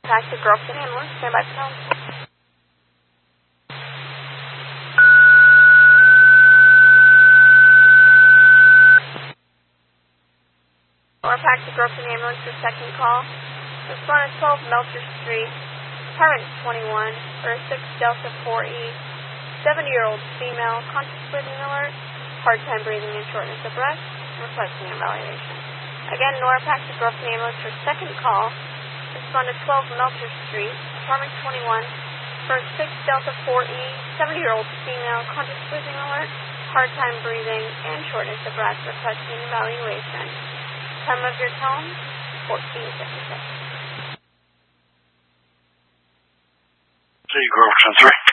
Taxi Grove City Ambulance, stand by for help. Or Taxi Grove City Ambulance, your second call. Respondent 12 Melcher Street, apartment 21, for 6 Delta 4E, 70-year-old female, conscious breathing alert, hard time breathing and shortness of breath, requesting evaluation. Again, Nora Taxi Grove City Ambulance, your second call. Respondent 12 Melcher Street, apartment 21, for 6 Delta 4E, 70-year-old female, conscious breathing alert, hard time breathing and shortness of breath, requesting evaluation. Time of your tone, 1456. Grove 10-3.